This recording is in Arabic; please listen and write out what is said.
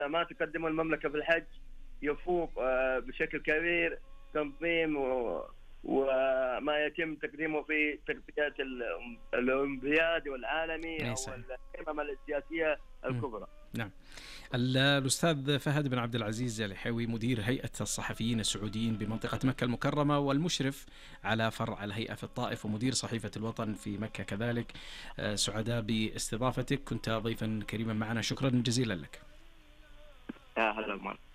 ما تقدمه المملكة في الحج يفوق بشكل كبير تنظيم وما يتم تقديمه في تغطيات الأولمبياد والعالمي إيه أو صحيح. القمم السياسية الكبرى. نعم. الأستاذ فهد بن عبد العزيز الحيوي، مدير هيئة الصحفيين السعوديين بمنطقة مكة المكرمة والمشرف على فرع الهيئة في الطائف ومدير صحيفة الوطن في مكة كذلك، سعداء باستضافتك، كنت ضيفا كريما معنا، شكرا جزيلا لك. هلا